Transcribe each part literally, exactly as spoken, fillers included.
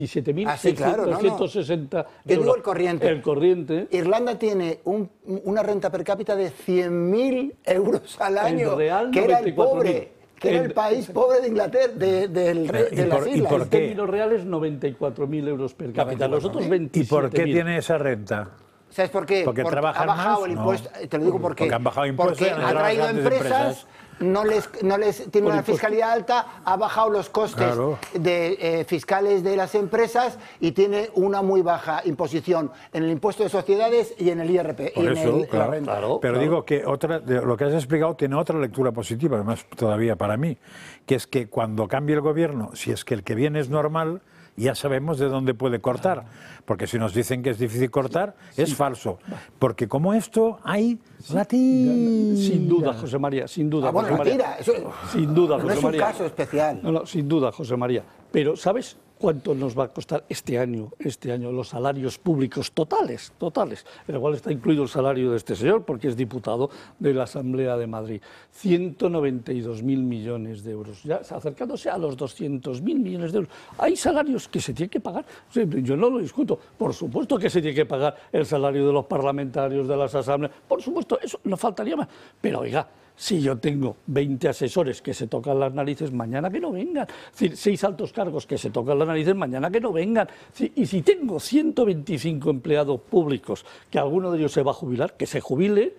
diecisiete mil Ah, sí, claro, doscientos sesenta no, no. Yo euros. digo el corriente. El corriente. Irlanda tiene un, una renta per cápita de cien mil euros al año, El real, que era el pobre, noventa y cuatro mil. que era el, El- país pobre de Inglaterra, de, del re- ¿Y de por- las y islas. por En qué? términos reales, noventa y cuatro mil euros per cápita. Nosotros ¿Y veintisiete mil. por qué tiene esa renta? ¿Sabes por qué? ¿Porque trabajan ha bajado más? el No. impuesto. Te lo digo porque, Porque han bajado impuestos y porque han ha entrado traído las grandes empresas, empresas. no les, no les tiene Por una impuestos. fiscalidad alta, ha bajado los costes Claro. de, eh, fiscales de las empresas y tiene una muy baja imposición en el impuesto de sociedades y en el I R P. Por y en eso, el- en la claro. renta. Claro. Pero digo que otra, de lo que has explicado tiene otra lectura positiva, además todavía para mí, que es que cuando cambie el gobierno, si es que el que viene es normal, ya sabemos de dónde puede cortar. Porque si nos dicen que es difícil cortar, es falso. Porque como esto hay la tira. Sin duda, José María, sin duda. Ah, bueno, José la María. tira, eso- Sin duda, no José es un María. caso especial. No, no, sin duda, José María. Pero ¿sabes cuánto nos va a costar este año, este año los salarios públicos totales, totales, en el cual está incluido el salario de este señor, porque es diputado de la Asamblea de Madrid? ciento noventa y dos mil millones de euros, ya acercándose a los doscientos mil millones de euros. Hay salarios que se tienen que pagar, sí, yo no lo discuto, por supuesto que se tiene que pagar el salario de los parlamentarios, de las asambleas, por supuesto, eso no faltaría más, pero oiga, si yo tengo veinte asesores que se tocan las narices, mañana que no vengan. Es decir, seis altos cargos que se tocan las narices, mañana que no vengan. Sí, y si tengo ciento veinticinco empleados públicos, que alguno de ellos se va a jubilar, que se jubile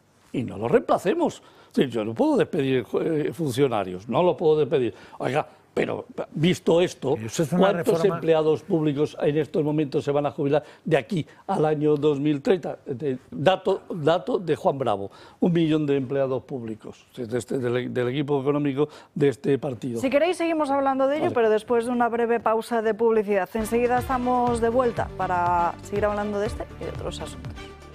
y no lo reemplacemos. Es decir, yo no puedo despedir eh, funcionarios, no lo puedo despedir. Oiga, pero visto esto, Eso es una ¿cuántos reforma- empleados públicos en estos momentos se van a jubilar de aquí al año dos mil treinta? De- dato, dato de Juan Bravo, un millón de empleados públicos de este- del, del equipo económico de este partido. Si queréis seguimos hablando de ello, Vale. pero después de una breve pausa de publicidad. Enseguida estamos de vuelta para seguir hablando de este y de otros asuntos.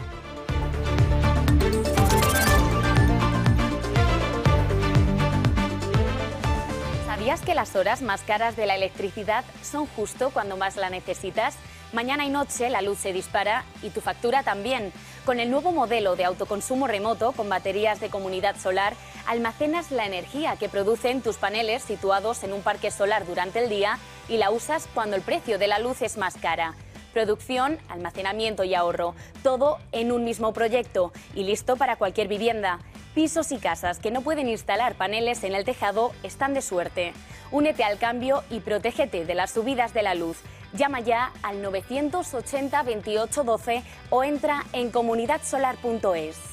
¿Sabías que las horas más caras de la electricidad son justo cuando más la necesitas? Mañana y noche la luz se dispara y tu factura también. Con el nuevo modelo de autoconsumo remoto con baterías de comunidad solar, almacenas la energía que producen tus paneles situados en un parque solar durante el día y la usas cuando el precio de la luz es más cara. Producción, almacenamiento y ahorro, todo en un mismo proyecto y listo para cualquier vivienda. Pisos y casas que no pueden instalar paneles en el tejado están de suerte. Únete al cambio y protégete de las subidas de la luz. Llama ya al novecientos ochenta veintiocho doce o entra en comunidad solar punto es.